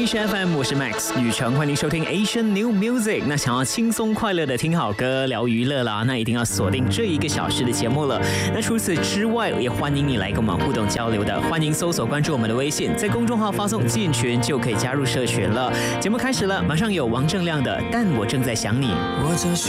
Asia FM， 我是 Max 宇成，欢迎收听 Asian New Music。那想要轻松快乐的听好歌、聊娱乐啦，那一定要锁定这1个小时的节目了。那除此之外，也欢迎你来跟我们互动交流的，欢迎搜索关注我们的微信，在公众号发送进群就可以加入社群了。节目开始了，马上有王铮亮的《但我正在想你》。